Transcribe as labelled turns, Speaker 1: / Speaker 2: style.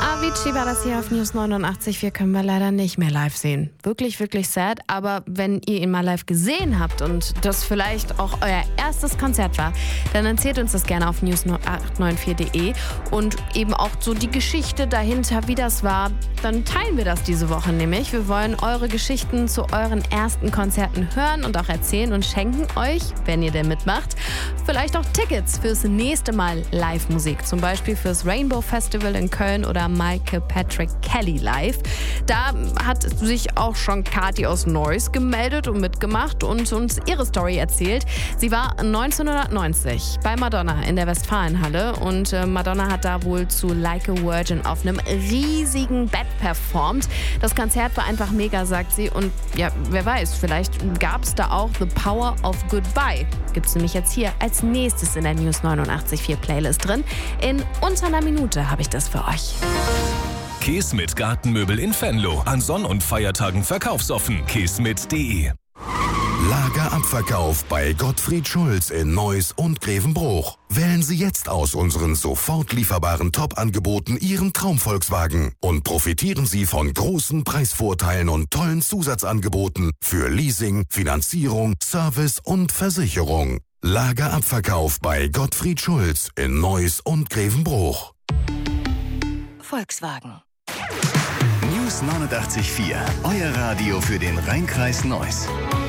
Speaker 1: Avicii war das hier auf News 89. Wir können wir leider nicht mehr live sehen. Wirklich, wirklich sad. Aber wenn ihr ihn mal live gesehen habt und das vielleicht auch euer erstes Konzert war, dann erzählt uns das gerne auf news894.de und eben auch so die Geschichte dahinter, wie das war. Dann teilen wir das diese Woche nämlich. Wir wollen eure Geschichten zu euren ersten Konzerten hören und auch erzählen und schenken euch, wenn ihr denn mitmacht, vielleicht auch Tickets fürs nächste Mal Live-Musik. Zum Beispiel fürs Rainbow Festival in Köln oder Michael Patrick Kelly live. Da hat sich auch schon Kathi aus Neuss gemeldet und mitgemacht und uns ihre Story erzählt. Sie war 1990 bei Madonna in der Westfalenhalle und Madonna hat da wohl zu Like a Virgin auf einem riesigen Bett performt. Das Konzert war einfach mega, sagt sie. Und ja, wer weiß, vielleicht gab es da auch The Power of Goodbye. Gibt es nämlich jetzt hier als nächstes in der News 89.4 Playlist drin. In unter einer Minute habe ich das für euch.
Speaker 2: Kesmet Gartenmöbel in Venlo. An Sonn- und Feiertagen verkaufsoffen. kesmet.de.
Speaker 3: Lagerabverkauf bei Gottfried Schulz in Neuss und Grevenbruch. Wählen Sie jetzt aus unseren sofort lieferbaren Top-Angeboten Ihren Traum-Volkswagen und profitieren Sie von großen Preisvorteilen und tollen Zusatzangeboten für Leasing, Finanzierung, Service und Versicherung. Lagerabverkauf bei Gottfried Schulz in Neuss und Grevenbruch.
Speaker 4: Volkswagen.
Speaker 5: News 89.4, euer Radio für den Rhein-Kreis Neuss.